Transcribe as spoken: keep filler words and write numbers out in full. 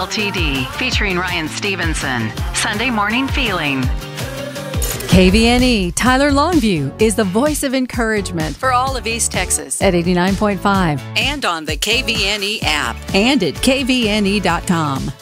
L T D, featuring Ryan Stevenson. Sunday Morning Feeling. K V N E Tyler Longview is the voice of encouragement for all of East Texas at eighty-nine point five and on the K V N E app and at K V N E dot com.